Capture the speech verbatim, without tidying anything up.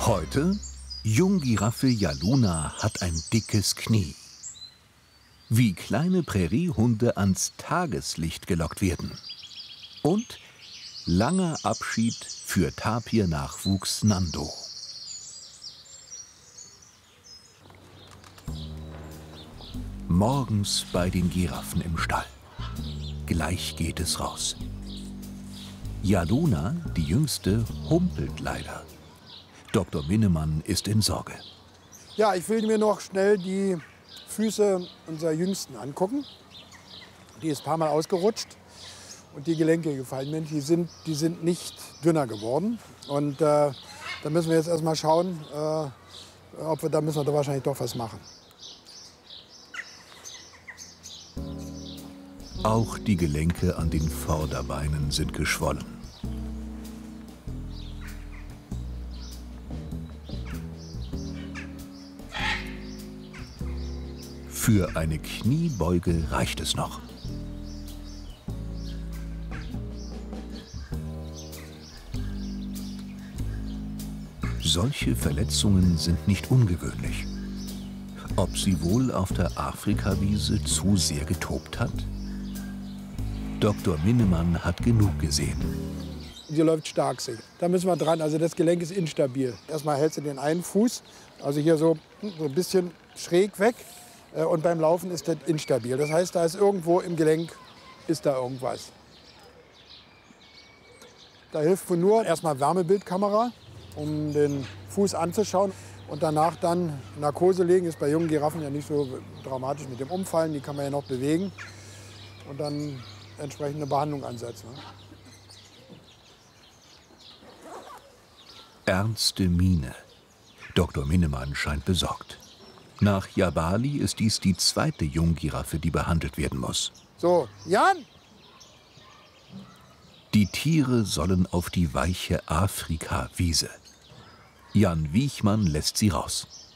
Heute, Junggiraffe Jaluna hat ein dickes Knie. Wie kleine Präriehunde ans Tageslicht gelockt werden. Und langer Abschied für Tapir-Nachwuchs Nando. Morgens bei den Giraffen im Stall. Gleich geht es raus. Jaluna, die Jüngste, humpelt leider. Doktor Minnemann ist in Sorge. Ja, ich will mir noch schnell die Füße unserer Jüngsten angucken. Die ist ein paar Mal ausgerutscht und die Gelenke gefallen mir. Die sind, die sind nicht dünner geworden. Und äh, da müssen wir jetzt erst mal schauen, äh, ob wir, da müssen wir da wahrscheinlich doch was machen. Auch die Gelenke an den Vorderbeinen sind geschwollen. Für eine Kniebeuge reicht es noch. Solche Verletzungen sind nicht ungewöhnlich. Ob sie wohl auf der Afrikawiese zu sehr getobt hat? Doktor Minnemann hat genug gesehen. Die läuft stark. Da müssen wir dran. Also das Gelenk ist instabil. Erstmal hältst du den einen Fuß, also hier so, so ein bisschen schräg weg. Und beim Laufen ist das instabil. Das heißt, da ist irgendwo im Gelenk ist da irgendwas. Da hilft wohl nur erstmal Wärmebildkamera, um den Fuß anzuschauen. Und danach dann Narkose legen. Ist bei jungen Giraffen ja nicht so dramatisch mit dem Umfallen. Die kann man ja noch bewegen. Und dann entsprechende Behandlung ansetzen. Ernste Miene. Doktor Minnemann scheint besorgt. Nach Jabali ist dies die zweite Junggiraffe, die behandelt werden muss. So, Jan! Die Tiere sollen auf die weiche Afrikawiese. Jan Wiechmann lässt sie raus.